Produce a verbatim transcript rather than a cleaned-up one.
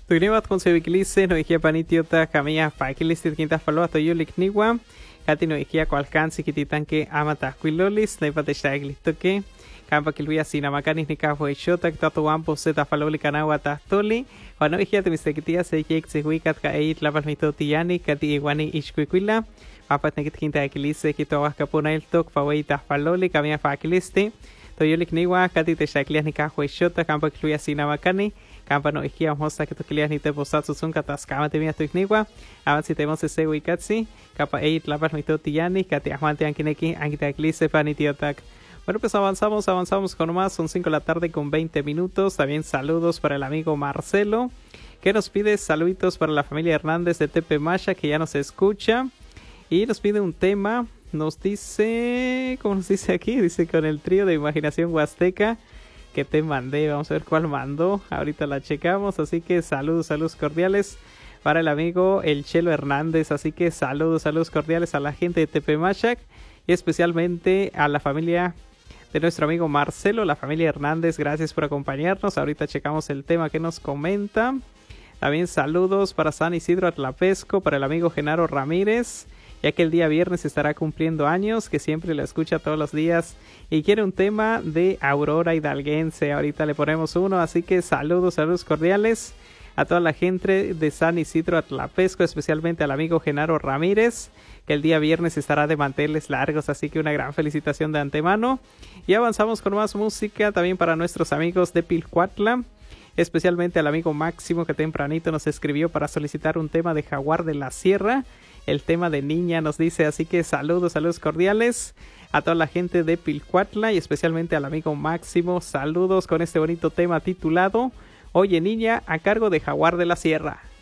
Tugniwat con Sevikilise, no ikia panitiota, Kamia, Pakiliste, Quinta Faloa, Toyolik Niwa, Kati no ikia Qualcansi, Kititanke, Amata, Quilolis, Nepatestaglitoke, Campa Kilvia, Sinamakanis, Nicafo, Shota, Tatuampo, Zeta Faloli, Canawa, Tastoli, Juano ikia, Temistekitia, Sejek, Sehuikat, Kaeit, Lapalmito, Tiani, Kati, Iguani, Ishquiquila, Papat Nekit Quinta Aquilise, Kitoa Capona, El Tok, Fawaita Faloli, Kamia Fakiliste, Toyolik Niwa, Kati Teshaklias, Nicafo, Shota, Campa Kilvia, Sinamakani, Campa no ikia hosta que tukilias ni te posatsu sun katascama te mias tukniwa avansi te mose se wikatsi capa eight lapas mito tiani kati ahmante ankineki ankita klise panitiotak. Bueno, pues avanzamos, avanzamos con más, son cinco de la tarde con veinte minutos. También saludos para el amigo Marcelo, que nos pide saluditos para la familia Hernández de Tepemasha, que ya nos escucha, y nos pide un tema, nos dice, ¿cómo nos dice aquí? Dice con el trío de Imaginación Huasteca, que te mandé, vamos a ver cuál mandó, ahorita la checamos, así que saludos, saludos cordiales para el amigo El Chelo Hernández, así que saludos, saludos cordiales a la gente de Tepemachac y especialmente a la familia de nuestro amigo Marcelo, la familia Hernández, gracias por acompañarnos, ahorita checamos el tema que nos comenta. También saludos para San Isidro Atlapesco, para el amigo Genaro Ramírez, ya que el día viernes estará cumpliendo años, que siempre lo escucha todos los días y quiere un tema de Aurora Hidalguense. Ahorita le ponemos uno, así que saludos, saludos cordiales a toda la gente de San Isidro Atlapesco, especialmente al amigo Genaro Ramírez, que el día viernes estará de manteles largos, así que una gran felicitación de antemano. Y avanzamos con más música también para nuestros amigos de Pilcuatla, especialmente al amigo Máximo, que tempranito nos escribió para solicitar un tema de Jaguar de la Sierra. El tema de Niña nos dice, así que saludos, saludos cordiales a toda la gente de Pilcuatla y especialmente al amigo Máximo. Saludos con este bonito tema titulado Oye Niña, a cargo de Jaguar de la Sierra.